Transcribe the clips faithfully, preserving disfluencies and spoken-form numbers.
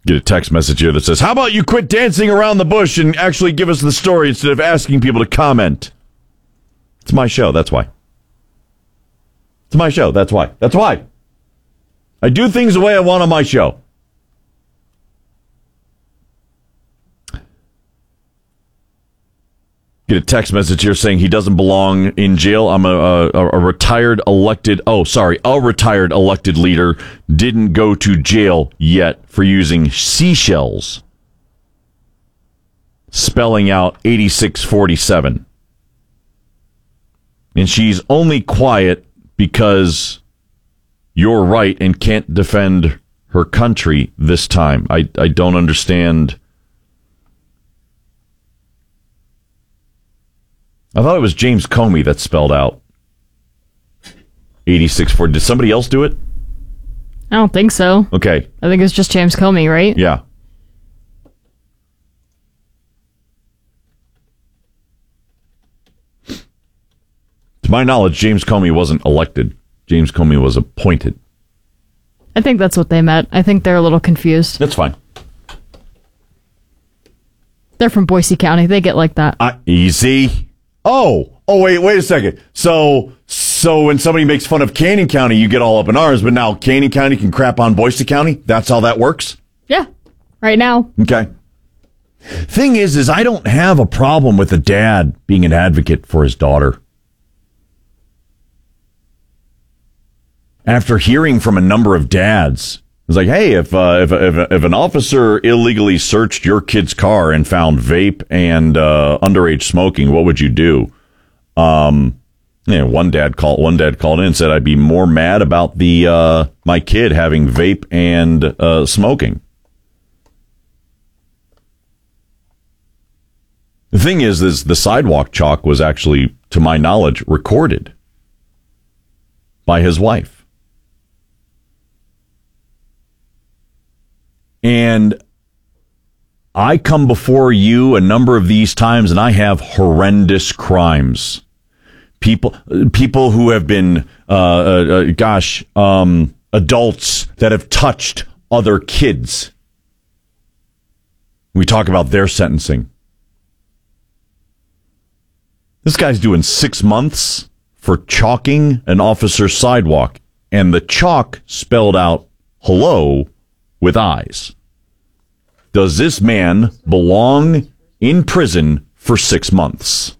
Get a text message here that says, how about you quit dancing around the bush and actually give us the story instead of asking people to comment? It's my show, that's why. It's my show, that's why. That's why. I do things the way I want on my show. Get a text message here saying he doesn't belong in jail. I'm a, a, a retired elected, oh, sorry, a retired elected leader didn't go to jail yet for using seashells, spelling out eighty-six forty-seven. And she's only quiet because you're right and can't defend her country this time. I, I don't understand. I thought it was James Comey that spelled out eighty-six forty. Did somebody else do it? I don't think so. Okay. I think it's just James Comey, right? Yeah. To my knowledge, James Comey wasn't elected. James Comey was appointed. I think that's what they meant. I think they're a little confused. That's fine. They're from Boise County. They get like that. Uh, easy. Oh, oh, wait, wait a second. So, so when somebody makes fun of Canyon County, you get all up in arms, but now Canyon County can crap on Boise County? That's how that works? Yeah, right now. Okay. Thing is, is I don't have a problem with a dad being an advocate for his daughter. After hearing from a number of dads, it's like, hey, if, uh, if if if an officer illegally searched your kid's car and found vape and uh, underage smoking, what would you do? Um, you know, one dad called one dad called in and said, I'd be more mad about the uh, my kid having vape and uh, smoking. The thing is, is the sidewalk chalk was actually, to my knowledge, recorded by his wife. And I come before you a number of these times, and I have horrendous crimes. People, people who have been, uh, uh, gosh, um, adults that have touched other kids. We talk about their sentencing. This guy's doing six months for chalking an officer's sidewalk, and the chalk spelled out hello with eyes. Does this man belong in prison for six months?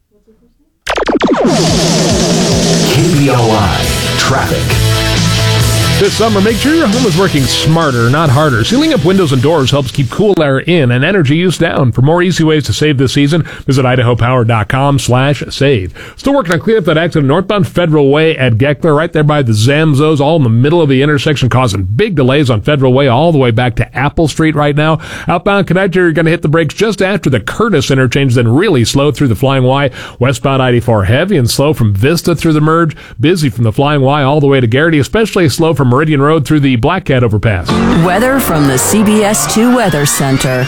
K B O I Traffic. This summer, make sure your home is working smarter, not harder. Sealing up windows and doors helps keep cool air in and energy use down. For more easy ways to save this season, visit idahopower.com slash save. Still working on cleaning up that accident northbound Federal Way at Geckler, right there by the Zamzos, all in the middle of the intersection, causing big delays on Federal Way all the way back to Apple Street right now. Outbound connector, you're going to hit the brakes just after the Curtis interchange, then really slow through the Flying Y. Westbound I eighty-four heavy and slow from Vista through the merge. Busy from the Flying Y all the way to Garrity, especially slow from Meridian Road through the Black Cat overpass. Weather from the C B S two Weather Center.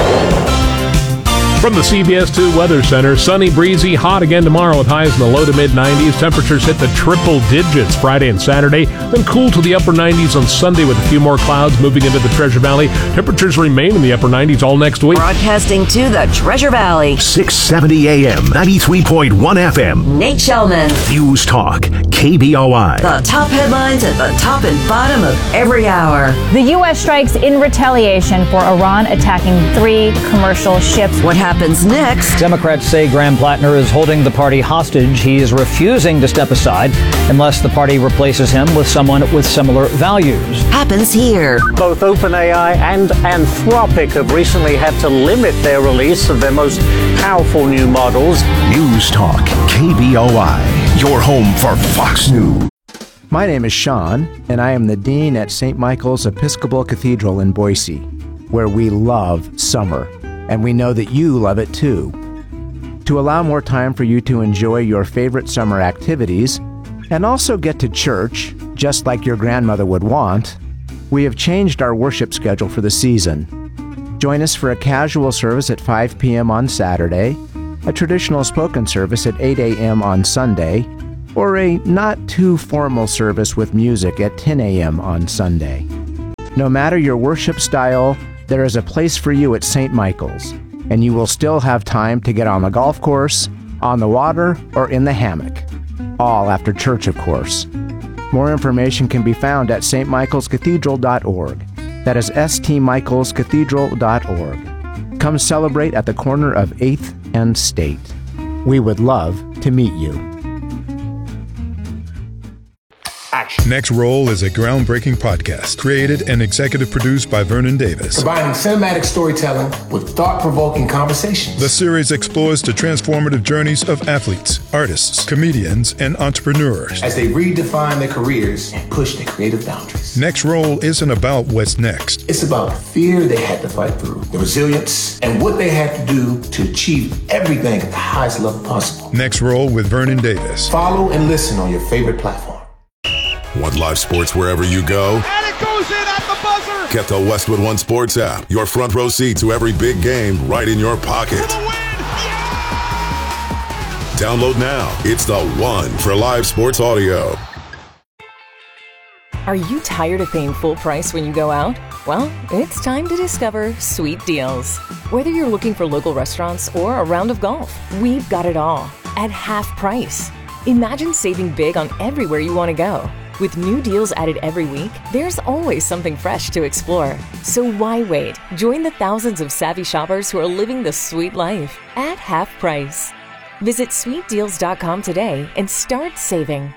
From the C B S two Weather Center, sunny, breezy, hot again tomorrow with highs in the low to mid nineties. Temperatures hit the triple digits Friday and Saturday, then cool to the upper nineties on Sunday with a few more clouds moving into the Treasure Valley. Temperatures remain in the upper nineties all next week. Broadcasting to the Treasure Valley. six seventy A M, ninety-three point one F M. Nate Shellman. News Talk, K B O I. The top headlines at the top and bottom of every hour. The U S strikes in retaliation for Iran attacking three commercial ships. What happens next? Democrats say Graham Plattner is holding the party hostage. He is refusing to step aside unless the party replaces him with someone with similar values. Happens here. Both OpenAI and Anthropic have recently had to limit their release of their most powerful new models. News Talk, K B O I, your home for Fox News. My name is Sean, and I am the Dean at Saint Michael's Episcopal Cathedral in Boise, where we love summer, and we know that you love it too. To allow more time for you to enjoy your favorite summer activities, and also get to church, just like your grandmother would want, we have changed our worship schedule for the season. Join us for a casual service at five p.m. on Saturday, a traditional spoken service at eight a.m. on Sunday, or a not-too-formal service with music at ten a.m. on Sunday. No matter your worship style, there is a place for you at Saint Michael's, and you will still have time to get on the golf course, on the water, or in the hammock. All after church, of course. More information can be found at s t michaels cathedral dot org. That is s t michaels cathedral dot org. Come celebrate at the corner of eighth and State. We would love to meet you. Next Roll is a groundbreaking podcast created and executive produced by Vernon Davis. Combining cinematic storytelling with thought-provoking conversations. The series explores the transformative journeys of athletes, artists, comedians, and entrepreneurs as they redefine their careers and push their creative boundaries. Next Roll isn't about what's next. It's about the fear they had to fight through, the resilience, and what they had to do to achieve everything at the highest level possible. Next Roll with Vernon Davis. Follow and listen on your favorite platform. Want live sports wherever you go? And it goes in at the buzzer! Get the Westwood One Sports app. Your front row seat to every big game right in your pocket. For the win! Yeah! Download now. It's the one for live sports audio. Are you tired of paying full price when you go out? Well, it's time to discover Sweet Deals. Whether you're looking for local restaurants or a round of golf, we've got it all at half price. Imagine saving big on everywhere you want to go. With new deals added every week, there's always something fresh to explore. So why wait? Join the thousands of savvy shoppers who are living the sweet life at half price. Visit sweet deals dot com today and start saving.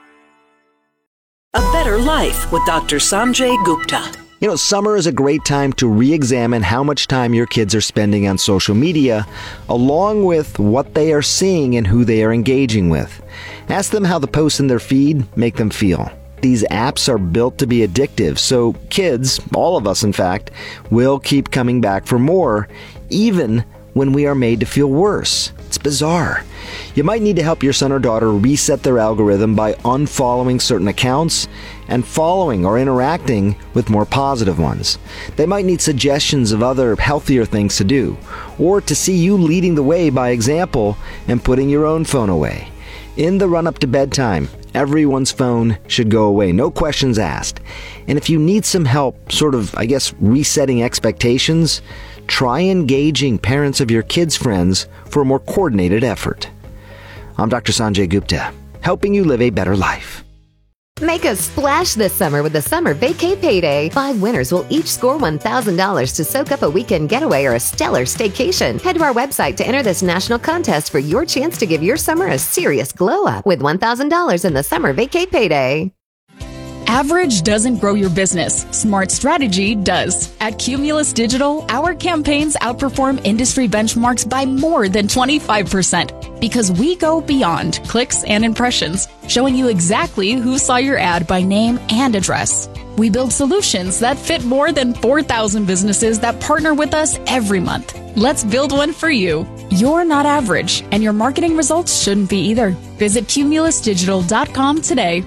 A Better Life with Doctor Sanjay Gupta. You know, summer is a great time to re-examine how much time your kids are spending on social media, along with what they are seeing and who they are engaging with. Ask them how the posts in their feed make them feel. These apps are built to be addictive, so kids, all of us in fact, will keep coming back for more, even when we are made to feel worse. It's bizarre. You might need to help your son or daughter reset their algorithm by unfollowing certain accounts and following or interacting with more positive ones. They might need suggestions of other healthier things to do, or to see you leading the way by example and putting your own phone away. In the run-up to bedtime, everyone's phone should go away, no questions asked. And if you need some help, sort of, I guess, resetting expectations, try engaging parents of your kids' friends for a more coordinated effort. I'm Doctor Sanjay Gupta, helping you live a better life. Make a splash this summer with the Summer Vacay Payday. Five winners will each score one thousand dollars to soak up a weekend getaway or a stellar staycation. Head to our website to enter this national contest for your chance to give your summer a serious glow up with one thousand dollars in the Summer Vacay Payday. Average doesn't grow your business. Smart strategy does. At Cumulus Digital, our campaigns outperform industry benchmarks by more than twenty-five percent because we go beyond clicks and impressions, showing you exactly who saw your ad by name and address. We build solutions that fit more than four thousand businesses that partner with us every month. Let's build one for you. You're not average, and your marketing results shouldn't be either. Visit cumulus digital dot com today.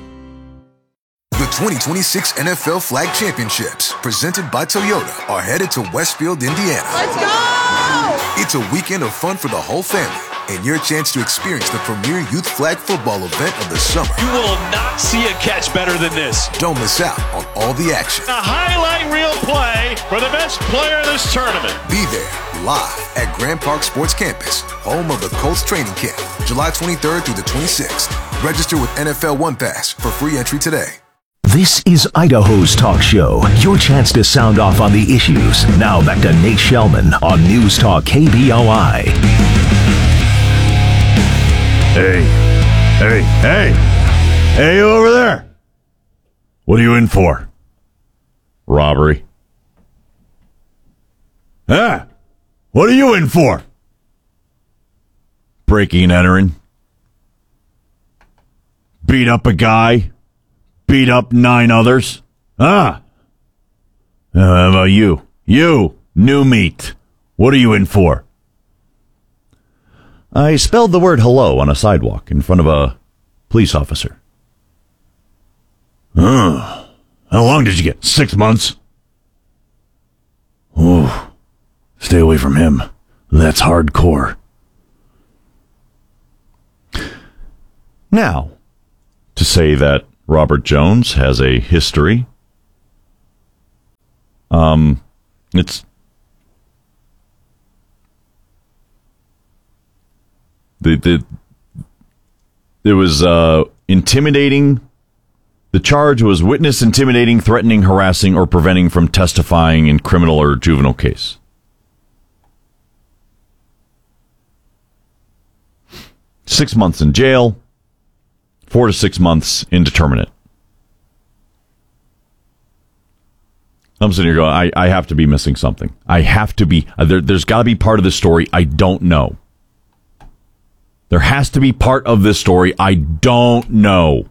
The twenty twenty-six N F L Flag Championships, presented by Toyota, are headed to Westfield, Indiana. Let's go! It's a weekend of fun for the whole family, and your chance to experience the premier youth flag football event of the summer. You will not see a catch better than this. Don't miss out on all the action. A highlight reel play for the best player in this tournament. Be there, live at Grand Park Sports Campus, home of the Colts training camp, July twenty-third through the twenty-sixth. Register with N F L One Pass for free entry today. This is Idaho's talk show. Your chance to sound off on the issues. Now back to Nate Shellman on News Talk K B O I. Hey, hey, hey, hey, you over there. What are you in for? Robbery. Ah, what are you in for? Breaking and entering. Beat up a guy. Beat up nine others. Ah. Uh, how about you? You, new meat. What are you in for? I spelled the word hello on a sidewalk in front of a police officer. Oh, how long did you get? Six months? Oh, stay away from him. That's hardcore. Now, to say that Robert Jones has a history, um, it's The, the, it was uh, intimidating. The charge was witness intimidating, threatening, harassing, or preventing from testifying in criminal or juvenile case. Six months in jail, four to six months indeterminate. I'm sitting here going, I, I have to be missing something. I have to be, uh, there, there's got to be part of this story I don't know. There has to be part of this story I don't know.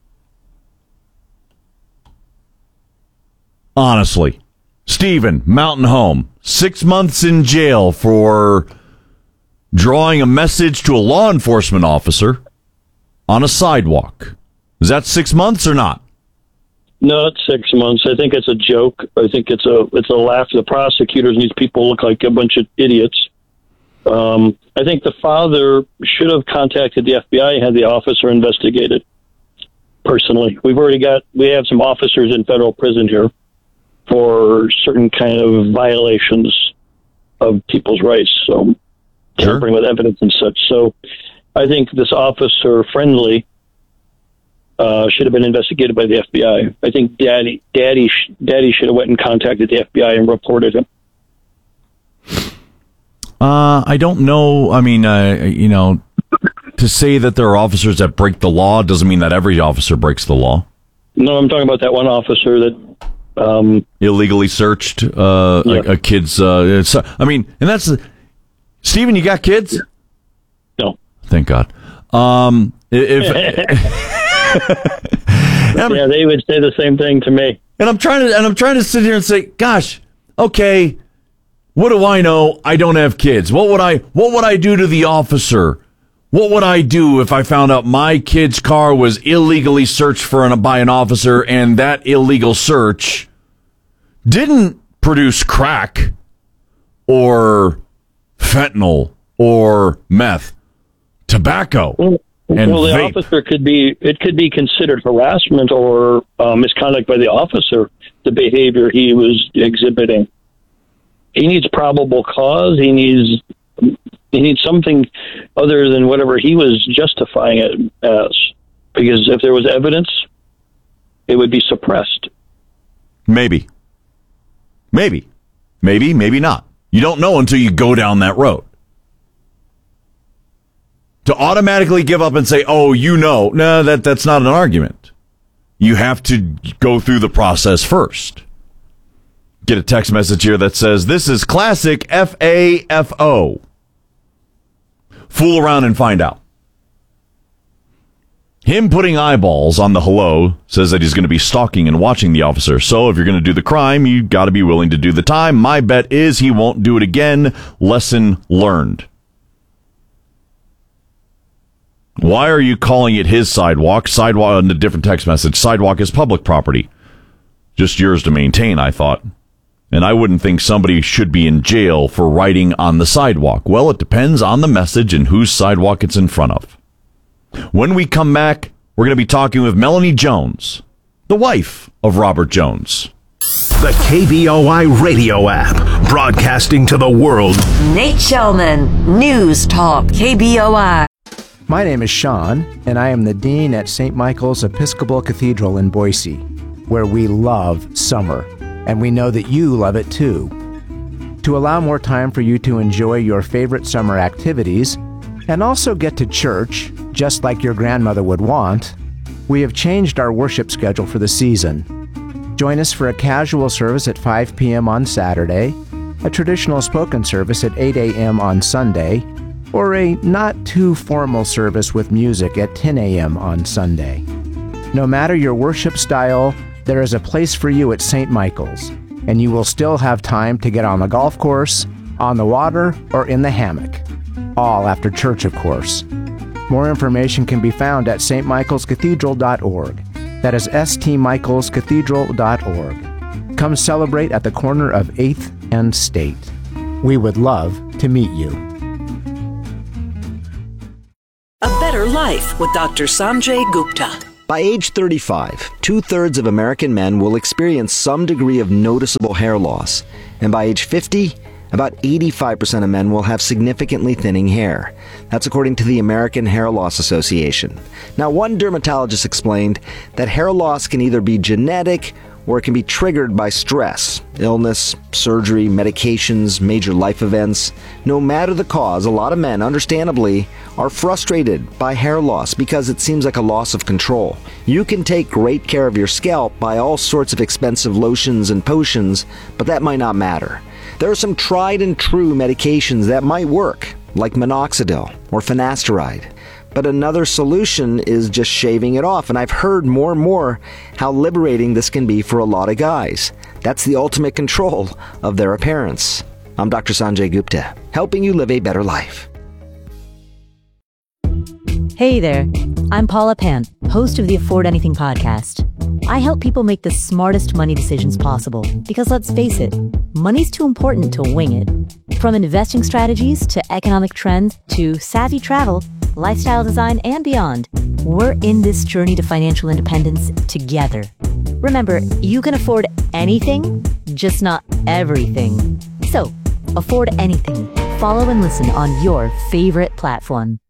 Honestly. Stephen, Mountain Home, six months in jail for drawing a message to a law enforcement officer on a sidewalk. Is that six months or not? No, it's six months. I think it's a joke. I think it's a it's a laugh to the prosecutors, and these people look like a bunch of idiots. Um, I think the father should have contacted the F B I and had the officer investigated. Personally, we've already got we have some officers in federal prison here for certain kind of violations of people's rights. So. Tampering with evidence and such. So I think this officer friendly uh, should have been investigated by the F B I. I think daddy daddy, sh- daddy should have went and contacted the F B I and reported him. Uh, I don't know. I mean, uh, you know, to say that there are officers that break the law doesn't mean that every officer breaks the law. No, I'm talking about that one officer that um, illegally searched uh, yeah. a, a kid's. Uh, I mean, and that's. Stephen, you got kids? No. Thank God. Um, if yeah, they would say the same thing to me. And I'm trying to, and I'm trying to sit here and say, "Gosh, okay, what do I know? I don't have kids. What would I, what would I do to the officer? What would I do if I found out my kid's car was illegally searched for an, by an officer, and that illegal search didn't produce crack or fentanyl or meth, tobacco, well, and well, the vape. officer could be, it could be considered harassment or uh, misconduct by the officer, the behavior he was exhibiting. He needs probable cause. He needs, he needs something other than whatever he was justifying it as. Because if there was evidence, it would be suppressed. Maybe. Maybe. Maybe, maybe not. You don't know until you go down that road. To automatically give up and say, oh, you know, no, that, that's not an argument. You have to go through the process first. Get a text message here that says, this is classic F A F O. Fool around and find out. Him putting eyeballs on the hello says that he's going to be stalking and watching the officer. So if you're going to do the crime, you got to be willing to do the time. My bet is he won't do it again. Lesson learned. Why are you calling it his sidewalk? Sidewalk on a different text message. Sidewalk is public property. Just yours to maintain, I thought. And I wouldn't think somebody should be in jail for riding on the sidewalk. Well, it depends on the message and whose sidewalk it's in front of. When we come back, we're going to be talking with Melanie Jones, the wife of Robert Jones. The K B O I radio app, broadcasting to the world. Nate Shellman, News Talk K B O I. My name is Sean, and I am the Dean at Saint Michael's Episcopal Cathedral in Boise, where we love summer, and we know that you love it too. To allow more time for you to enjoy your favorite summer activities, and also get to church, just like your grandmother would want, we have changed our worship schedule for the season. Join us for a casual service at five p.m. on Saturday, a traditional spoken service at eight a.m. on Sunday, or a not-too-formal service with music at ten a.m. on Sunday. No matter your worship style, there is a place for you at Saint Michael's, and you will still have time to get on the golf course, on the water, or in the hammock. All after church, of course. More information can be found at s t michaels cathedral dot org. That is s t michaels cathedral dot org. Come celebrate at the corner of eighth and State. We would love to meet you. A Better Life with Doctor Sanjay Gupta. By age thirty-five, two-thirds of American men will experience some degree of noticeable hair loss. And by age fifty, About eighty-five percent of men will have significantly thinning hair. That's according to the American Hair Loss Association. Now, one dermatologist explained that hair loss can either be genetic or it can be triggered by stress, illness, surgery, medications, major life events. No matter the cause, a lot of men, understandably, are frustrated by hair loss because it seems like a loss of control. You can take great care of your scalp by all sorts of expensive lotions and potions, but that might not matter. There are some tried and true medications that might work, like minoxidil or finasteride. But another solution is just shaving it off, and I've heard more and more how liberating this can be for a lot of guys. That's the ultimate control of their appearance. I'm Doctor Sanjay Gupta, helping you live a better life. Hey there, I'm Paula Pan, host of the Afford Anything podcast. I help people make the smartest money decisions possible because, let's face it, money's too important to wing it. From investing strategies to economic trends to savvy travel, lifestyle design, and beyond, we're in this journey to financial independence together. Remember, you can afford anything, just not everything. So, afford anything. Follow and listen on your favorite platform.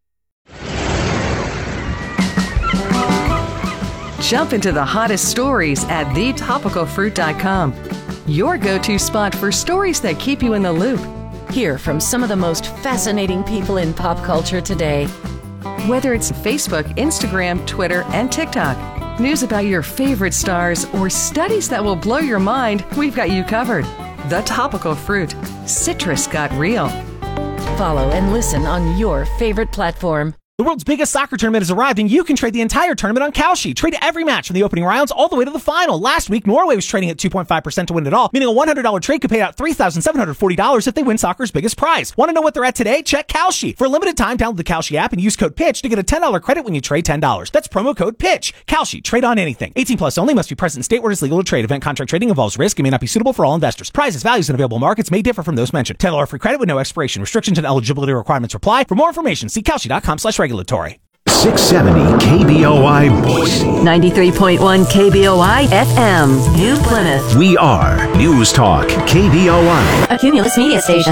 Jump into the hottest stories at the topical fruit dot com. Your go-to spot for stories that keep you in the loop. Hear from some of the most fascinating people in pop culture today. Whether it's Facebook, Instagram, Twitter, and TikTok, news about your favorite stars, or studies that will blow your mind, we've got you covered. The Topical Fruit. Citrus got real. Follow and listen on your favorite platform. The world's biggest soccer tournament has arrived, and you can trade the entire tournament on Kalshi. Trade every match from the opening rounds all the way to the final. Last week, Norway was trading at two point five percent to win it all, meaning a one hundred dollars trade could pay out three thousand seven hundred forty dollars if they win soccer's biggest prize. Want to know what they're at today? Check Kalshi. For a limited time, download the Kalshi app and use code PITCH to get a ten dollars credit when you trade ten dollars. That's promo code PITCH. Kalshi. Trade on anything. eighteen plus only. Must be present in state where it's legal to trade. Event contract trading involves risk and may not be suitable for all investors. Prizes, values, and available markets may differ from those mentioned. ten dollars free credit with no expiration. Restrictions and eligibility requirements apply. For more information, see Kalshi.com slash regulatory. six seventy K B O I Boise. ninety-three point one K B O I F M, New Plymouth. We are News Talk K B O I. A Cumulus media station.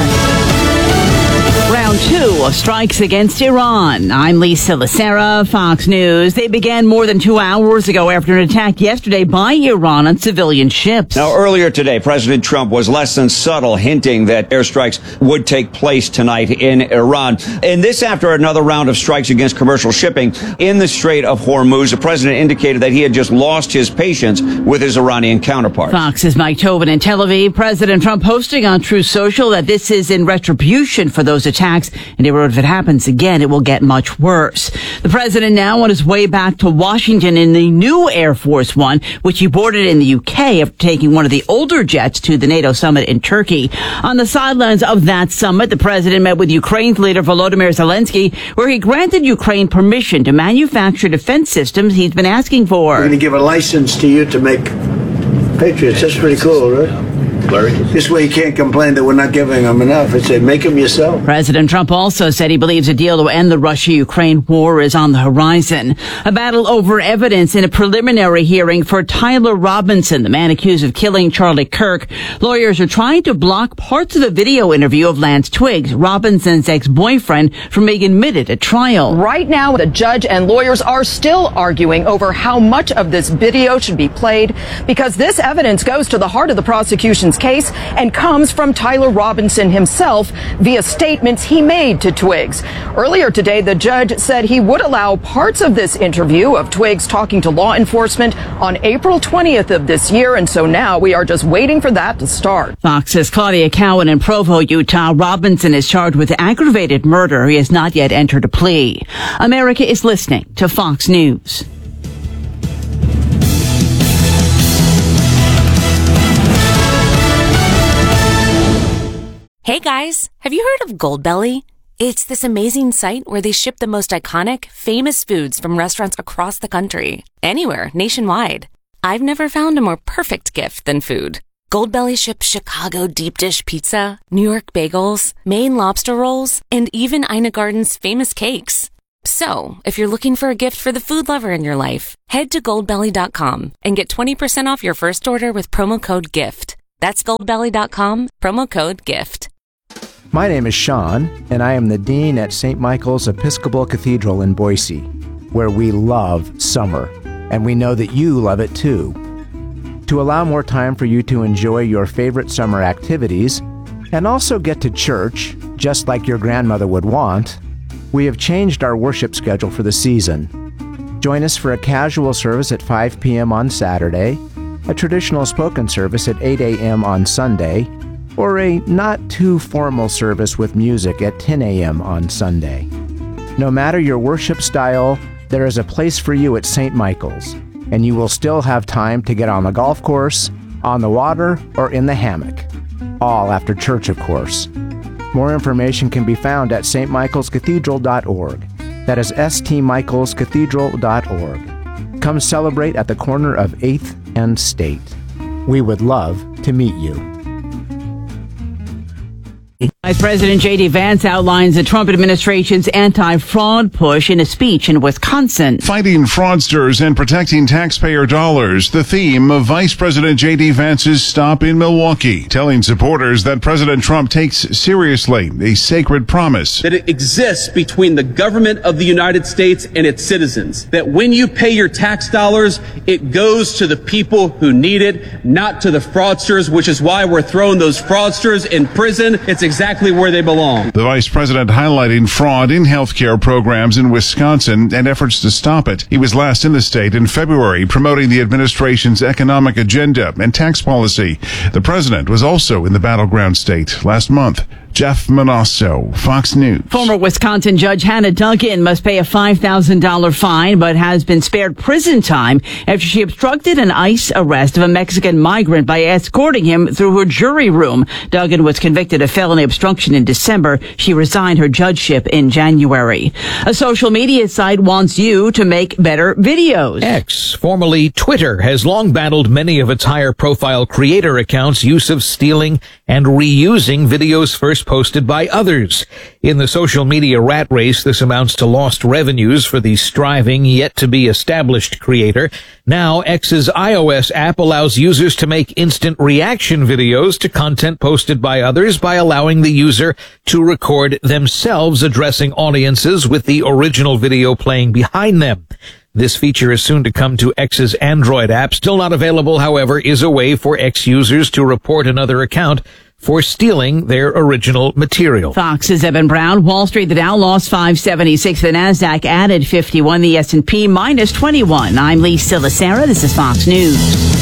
Round two of strikes against Iran. I'm Lisa Lacera, Fox News. They began more than two hours ago after an attack yesterday by Iran on civilian ships. Now, earlier today, President Trump was less than subtle, hinting that airstrikes would take place tonight in Iran. And this after another round of strikes against commercial shipping in the Strait of Hormuz. The president indicated that he had just lost his patience with his Iranian counterparts. Fox's Mike Tobin in Tel Aviv. President Trump posting on Truth Social that this is in retribution for those attacks. And he wrote, if it happens again, it will get much worse. The president now on his way back to Washington in the new Air Force One, which he boarded in the U K after taking one of the older jets to the NATO summit in Turkey. On the sidelines of that summit, the president met with Ukraine's leader Volodymyr Zelensky, where he granted Ukraine permission to manufacture defense systems he's been asking for. We're going to give a license to you to make Patriots. That's pretty cool, right? This way you can't complain that we're not giving them enough. It's say, make them yourself. President Trump also said he believes a deal to end the Russia-Ukraine war is on the horizon. A battle over evidence in a preliminary hearing for Tyler Robinson, the man accused of killing Charlie Kirk. Lawyers are trying to block parts of the video interview of Lance Twiggs, Robinson's ex-boyfriend, from being admitted at trial. Right now, the judge and lawyers are still arguing over how much of this video should be played because this evidence goes to the heart of the prosecution's case and comes from Tyler Robinson himself via statements he made to Twiggs. Earlier today, the judge said he would allow parts of this interview of Twiggs talking to law enforcement on April twentieth of this year, and so now we are just waiting for that to start. Fox's Claudia Cowan in Provo, Utah. Robinson is charged with aggravated murder. He has not yet entered a plea. America is listening to Fox News. Hey guys, have you heard of Goldbelly? It's this amazing site where they ship the most iconic, famous foods from restaurants across the country. Anywhere, nationwide. I've never found a more perfect gift than food. Goldbelly ships Chicago deep dish pizza, New York bagels, Maine lobster rolls, and even Ina Garden's famous cakes. So, if you're looking for a gift for the food lover in your life, head to goldbelly dot com and get twenty percent off your first order with promo code GIFT. That's goldbelly dot com, promo code GIFT. My name is Sean, and I am the Dean at Saint Michael's Episcopal Cathedral in Boise, where we love summer, and we know that you love it too. To allow more time for you to enjoy your favorite summer activities, and also get to church, just like your grandmother would want, we have changed our worship schedule for the season. Join us for a casual service at five p.m. on Saturday, a traditional spoken service at eight a.m. on Sunday, or a not-too-formal service with music at ten a.m. on Sunday. No matter your worship style, there is a place for you at Saint Michael's, and you will still have time to get on the golf course, on the water, or in the hammock. All after church, of course. More information can be found at s t michaels cathedral dot org. That is s t michaels cathedral dot org. Come celebrate at the corner of eighth and State. We would love to meet you. Vice President J D. Vance outlines the Trump administration's anti-fraud push in a speech in Wisconsin. Fighting fraudsters and protecting taxpayer dollars, the theme of Vice President J D. Vance's stop in Milwaukee, telling supporters that President Trump takes seriously a sacred promise. That it exists between the government of the United States and its citizens. That when you pay your tax dollars, it goes to the people who need it, not to the fraudsters, which is why we're throwing those fraudsters in prison. It's exactly where they belong. The vice president highlighting fraud in healthcare programs in Wisconsin and efforts to stop it. He was last in the state in February promoting the administration's economic agenda and tax policy. The president was also in the battleground state last month. Jeff Manasso, Fox News. Former Wisconsin Judge Hannah Duggan must pay a five thousand dollars fine, but has been spared prison time after she obstructed an ICE arrest of a Mexican migrant by escorting him through her jury room. Duggan was convicted of felony obstruction in December. She resigned her judgeship in January. A social media site wants you to make better videos. X, formerly Twitter, has long battled many of its higher-profile creator accounts' use of stealing and reusing videos first posted by others. In the social media rat race, this amounts to lost revenues for the striving, yet-to-be-established creator. Now, X's iOS app allows users to make instant reaction videos to content posted by others by allowing the user to record themselves addressing audiences with the original video playing behind them. This feature is soon to come to X's Android app. Still not available, however, is a way for X users to report another account for stealing their original material. Fox's Evan Brown. Wall Street, the Dow lost five seventy-six. The Nasdaq added fifty-one. The S and P minus twenty-one. I'm Lee Silasera. This is Fox News.